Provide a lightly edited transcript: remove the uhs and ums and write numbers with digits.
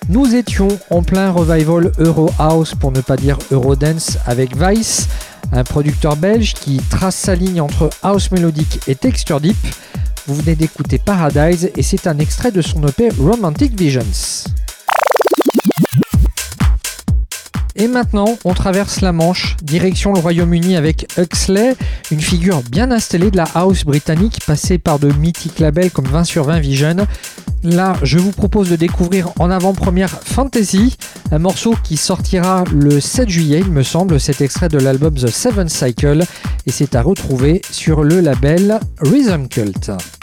Nous étions en plein revival Euro House, pour ne pas dire Eurodance, avec Vice, un producteur belge qui trace sa ligne entre house mélodique et texture deep. Vous venez d'écouter Paradise et c'est un extrait de son EP Romantic Visions. Et maintenant, on traverse la Manche, direction le Royaume-Uni avec Huxley, une figure bien installée de la house britannique, passée par de mythiques labels comme 20/20 Vision. Là, je vous propose de découvrir en avant-première Fantasy, un morceau qui sortira le 7 juillet, il me semble, cet extrait de l'album The Seventh Cycle, et c'est à retrouver sur le label Rhythm Cult.